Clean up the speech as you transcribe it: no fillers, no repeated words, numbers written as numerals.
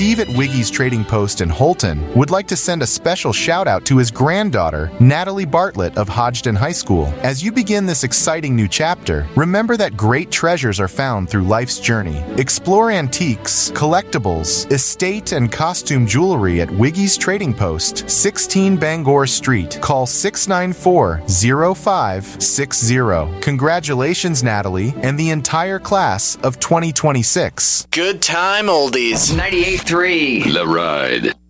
Steve at Wiggy's Trading Post in Holton would like to send a special shout out to his granddaughter, Natalie Bartlett of Hodgdon High School. As you begin this exciting new chapter, remember that great treasures are found through life's journey. Explore antiques, collectibles, estate, and costume jewelry at Wiggy's Trading Post, 16 Bangor Street. Call 694-0560. Congratulations, Natalie, and the entire class of 2026. Good time, oldies. 98.3 The Ride.